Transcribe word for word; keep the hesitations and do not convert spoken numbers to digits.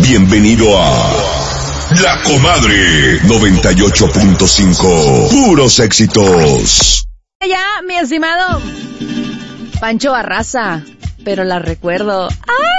Bienvenido a La Comadre noventa y ocho punto cinco. Puros éxitos. Ya, mi estimado Pancho Barraza, pero la recuerdo. ¡Ay!